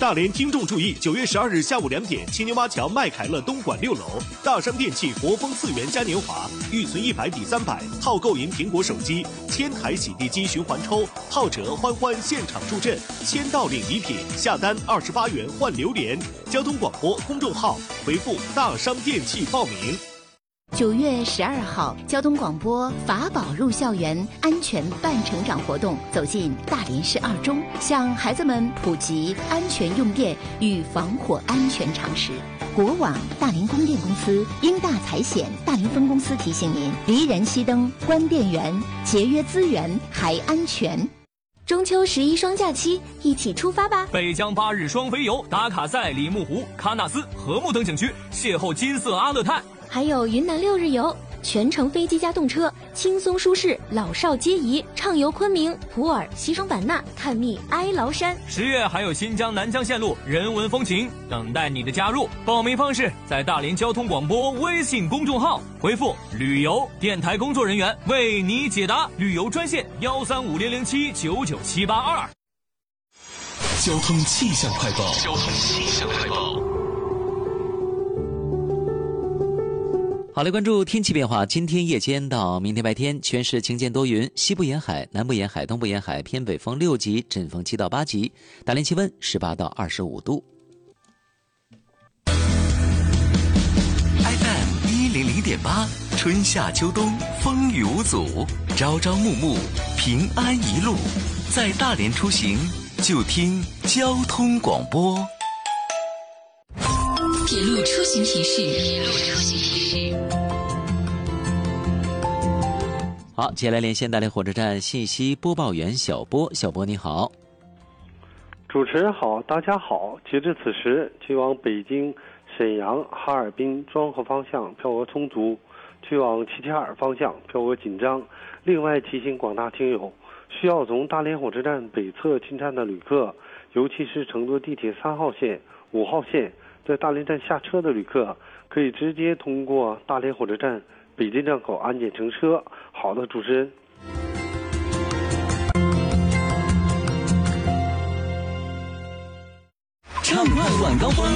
大连听众注意，9月12日下午2点，青牛洼桥麦凯乐东莞6楼，大商电器国风4元嘉年华，预存100抵300，套购赢苹果手机，1000台洗地机循环抽，浩哲欢欢现场助阵，1000到领礼品，下单28元换榴莲。交通广播公众号回复“大商电器”报名。 9月12号，交通广播法宝入校园安全伴成长活动走进大连市2中，向孩子们普及安全用电与防火安全常识。国网大连供电公司、英大财险大连分公司提醒您：离人熄灯，关电源，节约资源还安全。 中秋11双假期，一起出发吧！ 北疆8日双飞游，打卡在李木湖、喀纳斯、禾木等景区，邂逅金色阿勒泰。 还有云南6日游，全程飞机加动车，轻松舒适，老少皆宜，畅游昆明、普洱、西双版纳，探秘哀牢山。 10月还有新疆南疆线路人文风情等待你的加入。报名方式在大连交通广播微信公众号回复旅游，电台工作人员为你解答。旅游专线13500799782。 交通气象快报。 好来关注天气变化。今天夜间到明天白天，全市晴间多云，西部沿海、南部沿海、东部沿海偏北风6级，阵风7到8级，大连气温18到25度。 FM 100.8，春夏秋冬风雨无阻，朝朝暮暮平安一路，在大连出行就听交通广播。 铁路出行提示。 好，接下来连线大连火车站信息播报员小波。小波你好。 主持人好，大家好。截至此时，去往北京、沈阳、哈尔滨、庄河方向票额充足，去往齐齐哈尔方向票额紧张。另外提醒广大听友，需要从大连火车站北侧进站的旅客，尤其是乘坐地铁3号线、5号线在大连站下车的旅客，可以直接通过大连火车站北进站口安检乘车。好的，主持人。 畅快晚高峰。